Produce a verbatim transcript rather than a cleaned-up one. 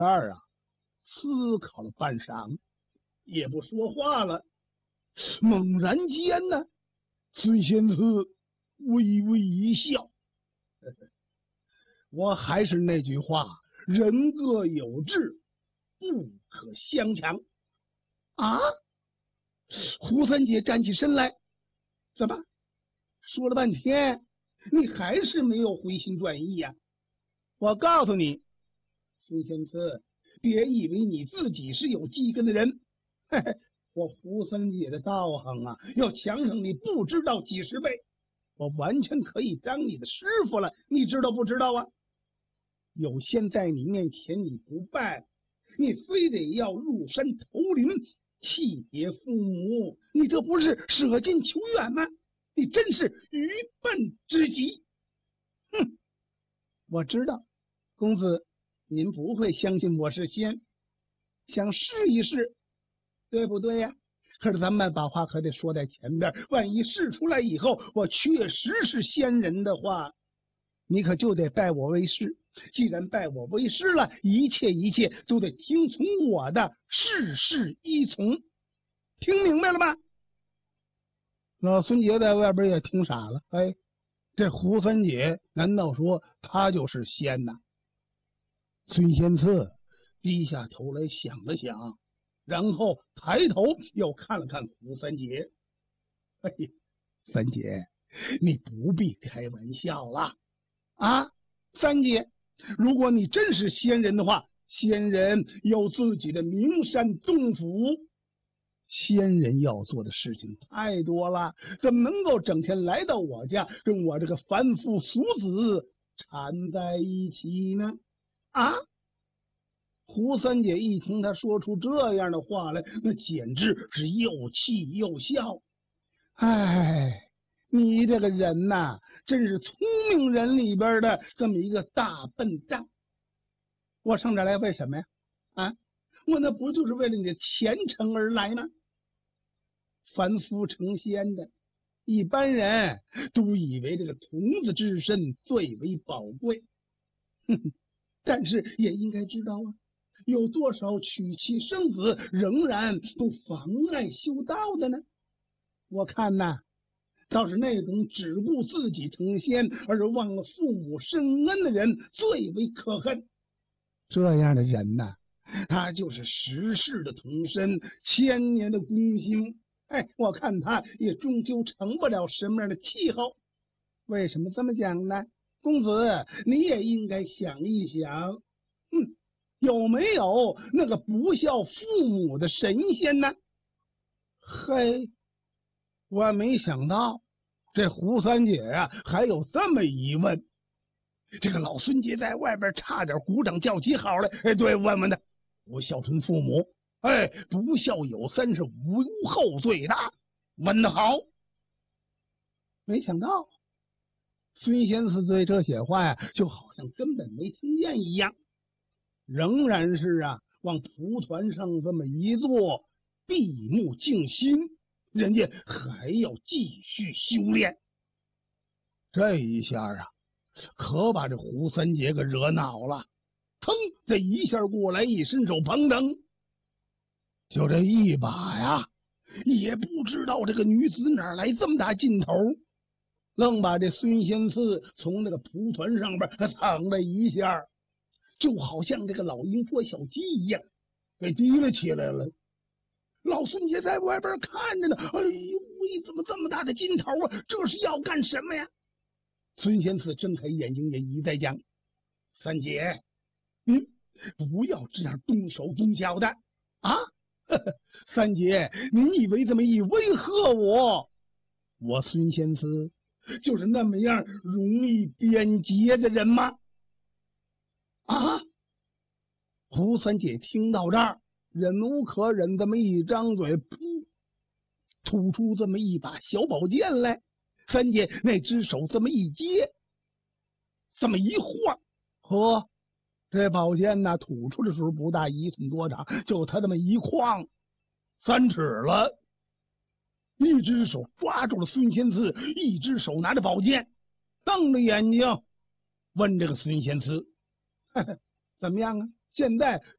这儿啊，思考了半晌，也不说话了。猛然间呢，孙仙次微微一笑。我还是那句话，人各有志，不可相强。啊！胡三姐站起身来，怎么说了半天，你还是没有回心转意呀、啊？我告诉你，孙仙次，别以为你自己是有机根的人，嘿嘿，我胡三姐的道行啊，要强上你不知道几十倍，我完全可以当你的师傅了，你知道不知道啊？有仙在你面前你不拜，你非得要入山投林，弃别父母，你这不是舍近求远吗？你真是愚笨之极。哼，我知道公子您不会相信我是仙，想试一试，对不对呀？可是咱们把话可得说在前边，万一试出来以后我确实是仙人的话，你可就得拜我为师。既然拜我为师了，一切一切都得听从我的，事事依从。听明白了吗？老孙杰在外边也听傻了。哎，这胡三姐难道说她就是仙呐？孙仙次低下头来想了想，然后抬头又看了看胡三姐。哎，三姐，你不必开玩笑了啊！三姐，如果你真是仙人的话，仙人有自己的名山宗府，仙人要做的事情太多了，怎么能够整天来到我家跟我这个凡夫俗子缠在一起呢？啊！胡三姐一听他说出这样的话来，那简直是又气又笑。哎，你这个人呐、啊，真是聪明人里边的这么一个大笨蛋。我上这来为什么呀？啊，我那不就是为了你的前程而来吗？凡夫成仙的，一般人都以为这个童子之身最为宝贵，哼哼，但是也应该知道啊，有多少娶妻生子仍然都妨碍修道的呢？我看呐，倒是那种只顾自己成仙而忘了父母深恩的人最为可恨。这样的人呐、啊，他就是十世的童身，千年的功行。哎，我看他也终究成不了什么样的气候。为什么这么讲呢？公子，你也应该想一想，嗯，有没有那个不孝父母的神仙呢？嘿，我没想到这胡三姐啊还有这么一问。这个老孙杰在外边差点鼓掌叫起好来。哎，对，问问他，不孝顺父母，哎，不孝有三，是无后最大。问得好。没想到孙仙次对这些话呀，就好像根本没听见一样，仍然是啊往蒲团上这么一坐，闭目静心，人家还要继续修炼。这一下啊，可把这胡三姐给惹恼了。腾，这一下过来，一伸手，砰噔，就这一把呀，也不知道这个女子哪来这么大劲头，愣把这孙仙次从那个蒲团上边躺了一下，就好像这个老鹰捉小鸡一样，给提了起来了。老孙爷在外边看着呢，哎呦喂，怎么这么大的劲头啊？这是要干什么呀？孙仙次睁开眼睛也一再讲：“三姐，嗯，不要这样动手动脚的啊！呵呵，三姐，你以为这么一威吓我，我孙仙次就是那么样容易变节的人吗？”啊！胡三姐听到这儿，忍无可忍，这么一张嘴，噗，吐出这么一把小宝剑来。三姐那只手这么一接，这么一晃，呵，这宝剑呢吐出的时候不大一寸多长，就他这么一晃，三尺了。一只手抓住了孙仙次，一只手拿着宝剑，瞪着眼睛问这个孙仙次：“呵呵，怎么样啊？现在